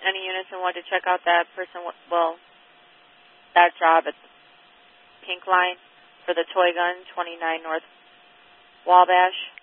any units and wanted to check out that person, well, that job at the Pink Line for the toy gun, 29 North Wabash.